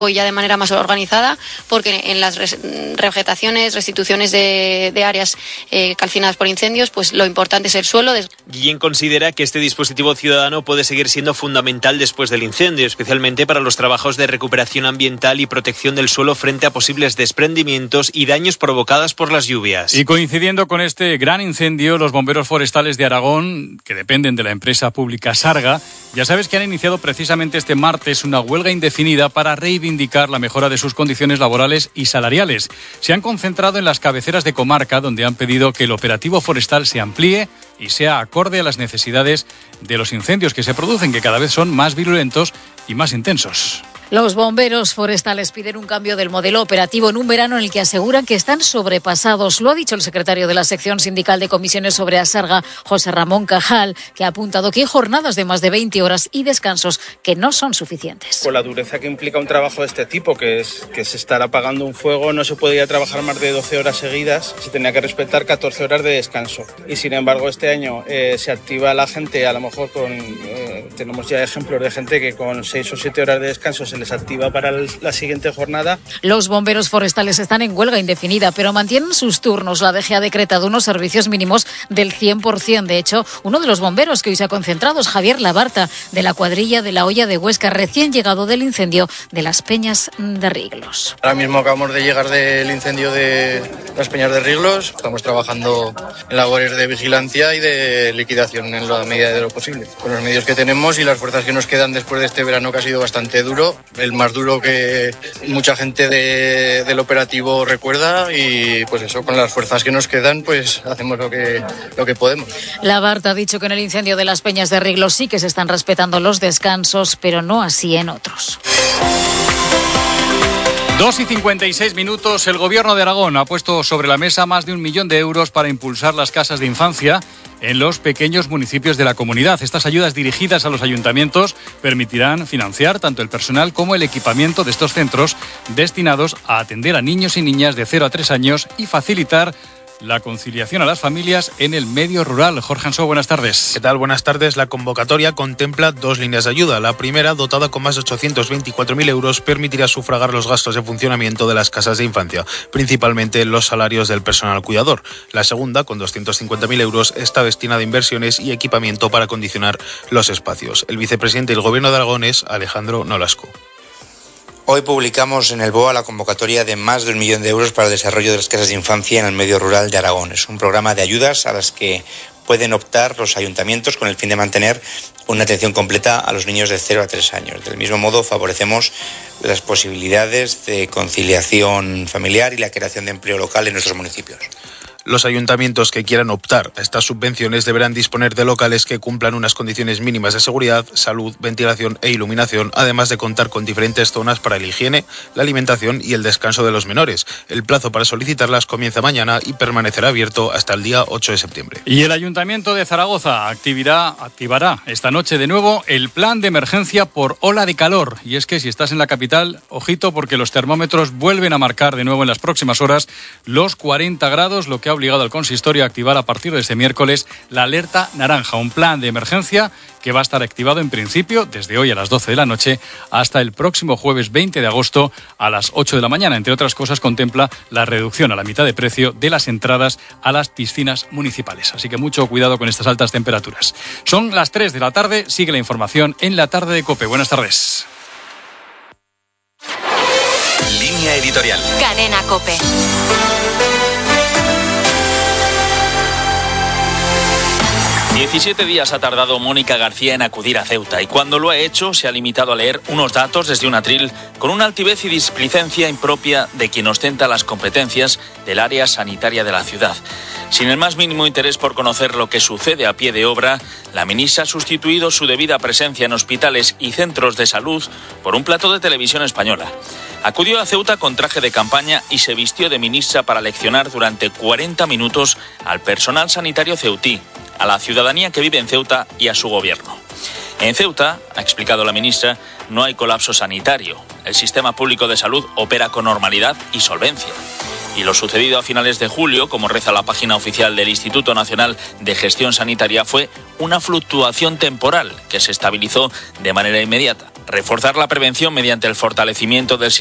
ya de manera más organizada, porque en las revegetaciones, restituciones de áreas calcinadas por incendios, pues lo importante es el suelo. Guillén considera que este dispositivo ciudadano puede seguir siendo fundamental después del incendio, especialmente para los trabajos de recuperación ambiental y protección del suelo frente a posibles desprendimientos y daños provocados por las lluvias. Y coincidiendo con este gran incendio, los bomberos forestales de Aragón, que dependen de la empresa pública Sarga, ya sabes que han iniciado precisamente este martes una huelga indefinida para reivindicar la mejora de sus condiciones laborales y salariales. Se han concentrado en las cabeceras de comarca, donde han pedido que el operativo forestal se amplíe y sea acorde a las necesidades de los incendios que se producen, que cada vez son más virulentos y más intensos. Los bomberos forestales piden un cambio del modelo operativo en un verano en el que aseguran que están sobrepasados. Lo ha dicho el secretario de la sección sindical de comisiones sobre Asarga, José Ramón Cajal, que ha apuntado que hay jornadas de más de 20 horas y descansos que no son suficientes. Con la dureza que implica un trabajo de este tipo, que se estará apagando un fuego, no se podía trabajar más de 12 horas seguidas, se tenía que respetar 14 horas de descanso. Y sin embargo este año se activa la gente, a lo mejor tenemos ya ejemplos de gente que con 6 o 7 horas de descanso se les activa para la siguiente jornada. Los bomberos forestales están en huelga indefinida, pero mantienen sus turnos. La DG ha decretado unos servicios mínimos del 100%. De hecho, uno de los bomberos que hoy se ha concentrado es Javier Labarta, de la cuadrilla de la Hoya de Huesca, recién llegado del incendio de las Peñas de Riglos. Ahora mismo acabamos de llegar del incendio de las Peñas de Riglos. Estamos trabajando en labores de vigilancia y de liquidación en la medida de lo posible, con los medios que tenemos y las fuerzas que nos quedan después de este verano que ha sido bastante duro. El más duro que mucha gente del operativo recuerda, y pues eso, con las fuerzas que nos quedan, pues hacemos lo que podemos. Labarta ha dicho que en el incendio de las Peñas de Riglos sí que se están respetando los descansos, pero no así en otros. 2:56. El Gobierno de Aragón ha puesto sobre la mesa más de 1 millón de euros para impulsar las casas de infancia en los pequeños municipios de la comunidad. Estas ayudas dirigidas a los ayuntamientos permitirán financiar tanto el personal como el equipamiento de estos centros destinados a atender a niños y niñas de 0 a 3 años y facilitar la conciliación a las familias en el medio rural. Jorge Ansó, buenas tardes. ¿Qué tal? Buenas tardes. La convocatoria contempla 2 líneas de ayuda. La primera, dotada con más de 824.000 euros, permitirá sufragar los gastos de funcionamiento de las casas de infancia, principalmente los salarios del personal cuidador. La segunda, con 250.000 euros, está destinada a inversiones y equipamiento para acondicionar los espacios. El vicepresidente del Gobierno de Aragón es Alejandro Nolasco. Hoy publicamos en el BOA la convocatoria de más de 1 millón de euros para el desarrollo de las casas de infancia en el medio rural de Aragón. Es un programa de ayudas a las que pueden optar los ayuntamientos con el fin de mantener una atención completa a los niños de 0 a 3 años. Del mismo modo, favorecemos las posibilidades de conciliación familiar y la creación de empleo local en nuestros municipios. Los ayuntamientos que quieran optar a estas subvenciones deberán disponer de locales que cumplan unas condiciones mínimas de seguridad, salud, ventilación e iluminación, además de contar con diferentes zonas para la higiene, la alimentación y el descanso de los menores. El plazo para solicitarlas comienza mañana y permanecerá abierto hasta el día 8 de septiembre. Y el Ayuntamiento de Zaragoza activará esta noche de nuevo el plan de emergencia por ola de calor. Y es que si estás en la capital, ojito, porque los termómetros vuelven a marcar de nuevo en las próximas horas los 40 grados, lo que ha obligado al consistorio a activar a partir de este miércoles la alerta naranja, un plan de emergencia que va a estar activado en principio desde hoy a las 12 de la noche hasta el próximo jueves 20 de agosto a las 8 de la mañana. Entre otras cosas, contempla la reducción a la mitad de precio de las entradas a las piscinas municipales. Así que mucho cuidado con estas altas temperaturas. Son las 3 de la tarde, sigue la información en la tarde de COPE. Buenas tardes. Línea editorial. Cadena COPE. 17 días ha tardado Mónica García en acudir a Ceuta y cuando lo ha hecho se ha limitado a leer unos datos desde un atril con una altivez y displicencia impropia de quien ostenta las competencias del área sanitaria de la ciudad. Sin el más mínimo interés por conocer lo que sucede a pie de obra, la ministra ha sustituido su debida presencia en hospitales y centros de salud por un plato de televisión española. Acudió a Ceuta con traje de campaña y se vistió de ministra para leccionar durante 40 minutos al personal sanitario ceutí, a la ciudadanía que vive en Ceuta y a su gobierno. En Ceuta, ha explicado la ministra, no hay colapso sanitario. El sistema público de salud opera con normalidad y solvencia. Y lo sucedido a finales de julio, como reza la página oficial del Instituto Nacional de Gestión Sanitaria, fue una fluctuación temporal que se estabilizó de manera inmediata. Reforzar la prevención mediante el fortalecimiento del